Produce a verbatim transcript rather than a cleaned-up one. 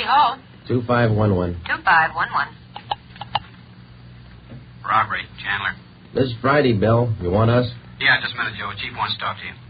hold. two five one one. two five one one. Robbery, Chandler. This Friday, Bill. You want us? Yeah, just a minute, Joe. Chief wants to talk to you.